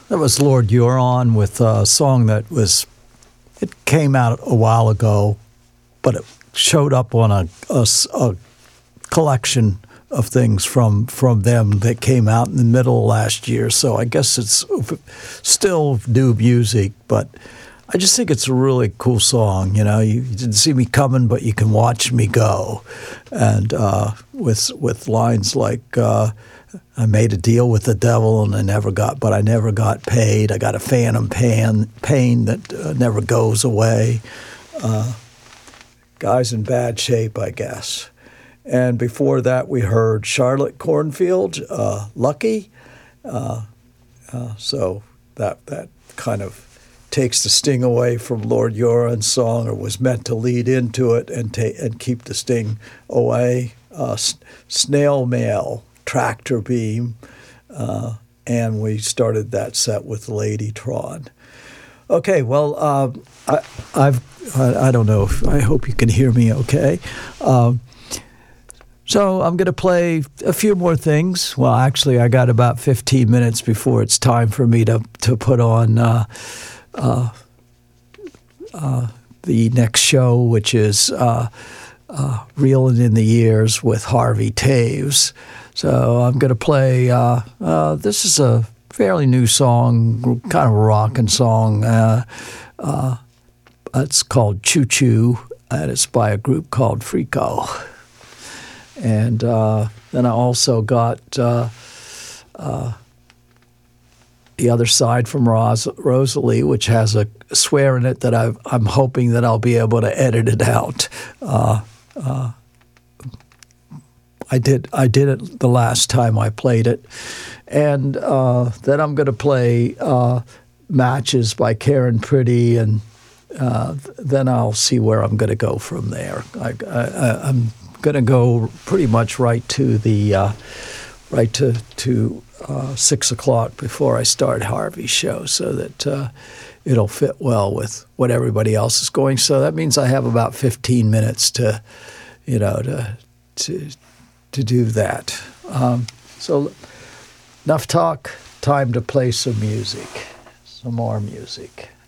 That was Lord Huron with a song it came out a while ago, but it showed up on a collection of things from them that came out in the middle of last year. So I guess it's still new music, but I just think it's a really cool song. You know, you didn't see me coming, but you can watch me go. And with lines like, I made a deal with the devil and I never got paid. I got a phantom pain that never goes away. Guy's in bad shape, I guess. And before that, we heard Charlotte Cornfield, Lucky. So that kind of takes the sting away from Lord Huron's song, or was meant to lead into it and keep the sting away. Snail Mail, Tractor Beam, and we started that set with Ladytron. Okay, well, I don't know. I hope you can hear me okay. So I'm going to play a few more things. Well, actually, I got about 15 minutes before it's time for me to put on the next show, which is Reeling in the Years with Harvey Taves. So I'm going to play, this is a fairly new song, kind of a rockin' song. It's called Choo Choo, and it's by a group called Frico. And then I also got The Other Side from Rosalie, which has a swear in it that I'm hoping that I'll be able to edit it out. I did it the last time I played it. And then I'm going to play Matches by Karen Pretty, and then I'll see where I'm going to go from there. I'm going to go pretty much right to 6 o'clock before I start Harvey's show, so that it'll fit well with what everybody else is going. So that means I have about 15 minutes to do that. So enough talk. Time to play some music, some more music.